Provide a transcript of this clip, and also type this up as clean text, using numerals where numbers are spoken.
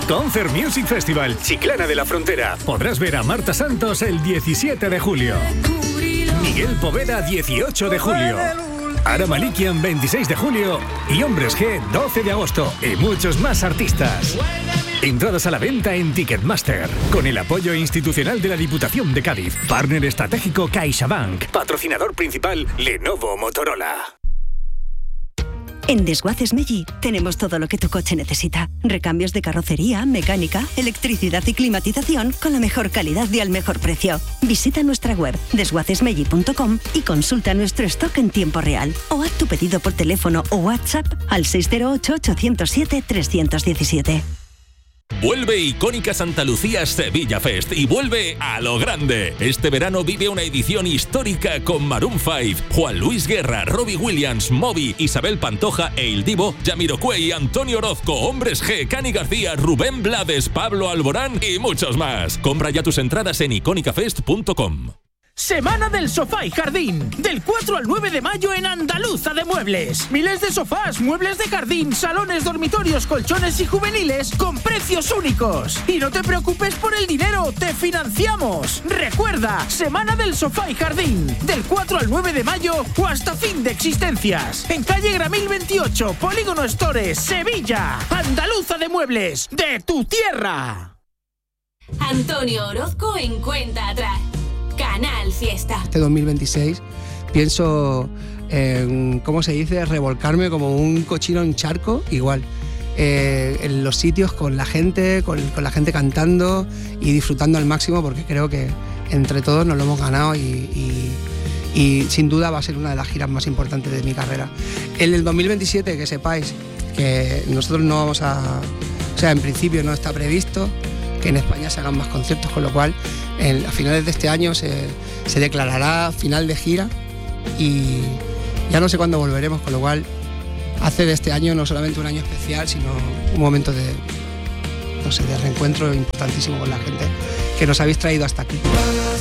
Concert Music Festival, Chiclana de la Frontera. Podrás ver a Marta Santos el 17 de julio. Miguel Poveda 18 de julio. Ara Malikian 26 de julio. Y Hombres G 12 de agosto. Y muchos más artistas. Entradas a la venta en Ticketmaster. Con el apoyo institucional de la Diputación de Cádiz. Partner estratégico CaixaBank. Patrocinador principal Lenovo Motorola. En Desguaces Meggi tenemos todo lo que tu coche necesita. Recambios de carrocería, mecánica, electricidad y climatización con la mejor calidad y al mejor precio. Visita nuestra web desguacesmeggi.com y consulta nuestro stock en tiempo real. O haz tu pedido por teléfono o WhatsApp al 608-807-317. Vuelve Icónica Santa Lucía Sevilla Fest y vuelve a lo grande. Este verano vive una edición histórica con Maroon 5, Juan Luis Guerra, Robbie Williams, Moby, Isabel Pantoja e Il Divo, Jamiroquai, Antonio Orozco, Hombres G, Cani García, Rubén Blades, Pablo Alborán y muchos más. Compra ya tus entradas en iconicafest.com. Semana del Sofá y Jardín, del 4 al 9 de mayo en Andaluza de Muebles. Miles de sofás, muebles de jardín, salones, dormitorios, colchones y juveniles con precios únicos. Y no te preocupes por el dinero, te financiamos. Recuerda, Semana del Sofá y Jardín, del 4 al 9 de mayo o hasta fin de existencias. En calle Gramil 28, Polígono Stores, Sevilla. Andaluza de Muebles, de tu tierra. Antonio Orozco en Cuenta Atrás. Canal Fiesta. Este 2026 pienso en, ¿cómo se dice?, revolcarme como un cochino en charco, igual. En los sitios con la gente cantando y disfrutando al máximo, porque creo que entre todos nos lo hemos ganado y sin duda va a ser una de las giras más importantes de mi carrera. En el 2027, que sepáis que nosotros no vamos a... O sea, en principio no está previsto que en España se hagan más conciertos, con lo cual a finales de este año se declarará final de gira y ya no sé cuándo volveremos, con lo cual hace de este año no solamente un año especial, sino un momento de reencuentro importantísimo con la gente que nos habéis traído hasta aquí.